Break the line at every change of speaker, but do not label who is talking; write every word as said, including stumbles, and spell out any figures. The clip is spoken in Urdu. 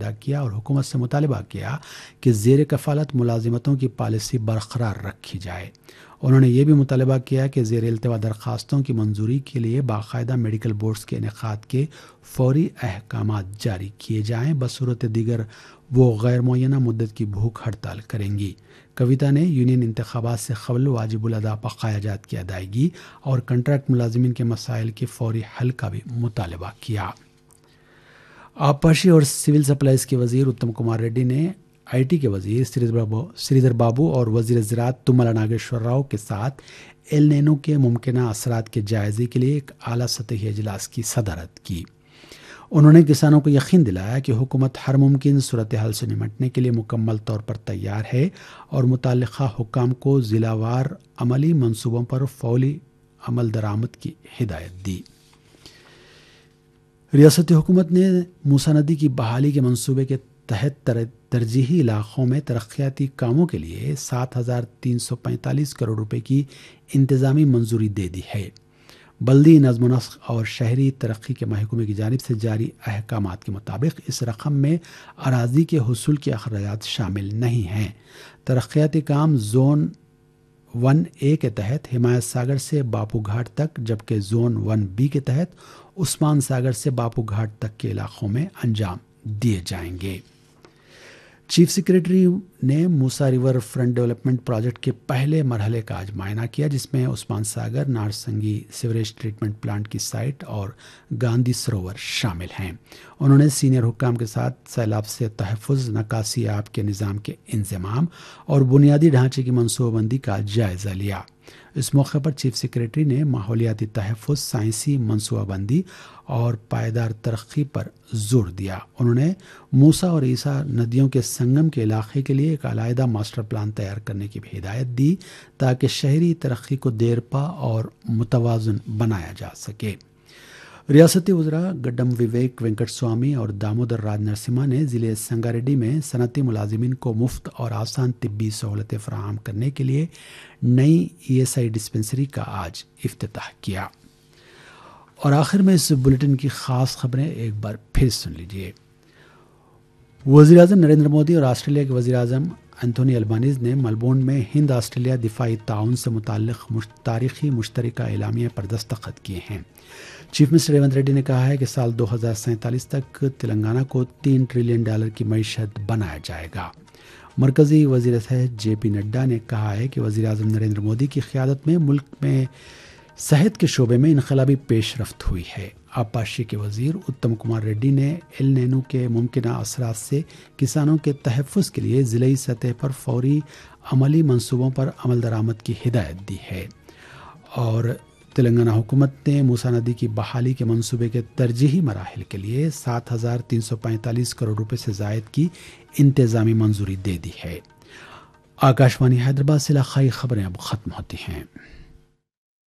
ادا کیا اور حکومت سے مطالبہ کیا کہ زیر کفالت ملازمتوں کی پالیسی برقرار رکھی جائے۔ انہوں نے یہ بھی مطالبہ کیا کہ زیر التوا درخواستوں کی منظوری کے لیے باقاعدہ میڈیکل بورڈز کے انعقاد کے فوری احکامات جاری کیے جائیں، بصورت دیگر وہ غیر معینہ مدت کی بھوک ہڑتال کریں گی۔ کویتا نے یونین انتخابات سے قبل واجب الادا بقایا جات کی ادائیگی اور کنٹریکٹ ملازمین کے مسائل کے فوری حل کا بھی مطالبہ کیا۔ آبپاشی اور سول سپلائز کے وزیر اتم کمار ریڈی نے آئی ٹی کے وزیر سریدر بابو اور وزیر زراعت تملا ناگیشور راؤ کے ساتھ ایل نینو کے ممکنہ اثرات کے جائزے کے لیے ایک اعلیٰ سطحی اجلاس کی صدارت کی۔ انہوں نے کسانوں کو یقین دلایا کہ حکومت ہر ممکن صورتحال سے نمٹنے کے لیے مکمل طور پر تیار ہے اور متعلقہ حکام کو ضلع وار عملی منصوبوں پر فوری عمل درآمد کی ہدایت دی۔ ریاستی حکومت نے موسیٰ ندی کی بحالی کے منصوبے کے تحت ترجیحی علاقوں میں ترقیاتی کاموں کے لیے سات ہزار تین سو پینتالیس کروڑ روپے کی انتظامی منظوری دے دی ہے۔ بلدی نظم و نسق اور شہری ترقی کے محکمے کی جانب سے جاری احکامات کے مطابق اس رقم میں اراضی کے حصول کے اخراجات شامل نہیں ہیں۔ ترقیاتی کام زون ون اے کے تحت حمایت ساگر سے باپو گھاٹ تک، جبکہ زون ون بی کے تحت عثمان ساگر سے باپو گھاٹ تک کے علاقوں میں انجام دیے جائیں گے۔ چیف سیکریٹری نے موسیٰ ریور فرنٹ ڈیولپمنٹ پروجیکٹ کے پہلے مرحلے کا آج معائنہ کیا، جس میں عثمان ساگر نارسنگی سیوریج ٹریٹمنٹ پلانٹ کی سائٹ اور گاندھی سروور شامل ہیں۔ انہوں نے سینئر حکام کے ساتھ سیلاب سے تحفظ، نکاسی آب کے نظام کے انضمام اور بنیادی ڈھانچے کی منصوبہ بندی کا جائزہ لیا۔ اس موقع پر چیف سیکریٹری نے ماحولیاتی تحفظ، سائنسی منصوبہ بندی اور پائیدار ترقی پر زور دیا۔ انہوں نے موسیٰ اور عیسیٰ ندیوں کے سنگم کے علاقے کے لیے ایک علیحدہ ماسٹر پلان تیار کرنے کی بھی ہدایت دی تاکہ شہری ترقی کو دیرپا اور متوازن بنایا جا سکے۔ ریاستی وزراء گڈم وویک وینکٹ سوامی اور دامودر راج نرسمہا نے ضلع سنگاریڈی میں صنعتی ملازمین کو مفت اور آسان طبی سہولتیں فراہم کرنے کے لیے نئی ای ایس آئی ڈسپنسری کا آج افتتاح کیا۔ اور آخر میں اس بلیٹن کی خاص خبریں ایک بار پھر سن لیجیے۔ وزیر اعظم نریندر مودی اور آسٹریلیا کے وزیر اعظم اینتھونی البانیز نے ملبورن میں ہند آسٹریلیا دفاعی تعاون سے متعلق تاریخی مشترکہ اعلامیہ پر دستخط کیے ہیں۔ چیف منسٹر ریونت ریڈی نے کہا ہے کہ سال دو ہزار سینتالیس تک تلنگانہ کو تین ٹریلین ڈالر کی معیشت بنایا جائے گا۔ مرکزی وزیر صحت جے پی نڈا نے کہا ہے کہ وزیر اعظم نریندر مودی کی قیادت میں ملک میں صحت کے شعبے میں انقلابی پیش رفت ہوئی ہے۔ آبپاشی کے وزیر اتم کمار ریڈی نے ایل نینو کے ممکنہ اثرات سے کسانوں کے تحفظ کے لیے ضلعی سطح پر فوری عملی منصوبوں پر عمل درآمد کی ہدایت دی ہے۔ اور تلنگانہ حکومت نے موسیٰ ندی کی بحالی کے منصوبے کے ترجیحی مراحل کے لیے سات ہزار تین سو پینتالیس کروڑ روپے سے زائد کی انتظامی منظوری دے دی ہے۔ آکاشوانی حیدرآباد سے علاقائی خبریں اب ختم ہوتی ہیں۔